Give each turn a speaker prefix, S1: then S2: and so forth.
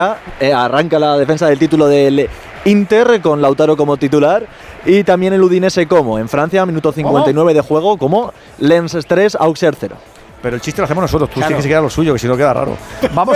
S1: arranca la defensa del título del Inter con Lautaro como titular y también el Udinese como en Francia, minuto 59 de juego, como Lens 3, Auxerre 0.
S2: Pero el chiste lo hacemos nosotros, tú tienes que se queda lo suyo, que si no queda raro. Vamos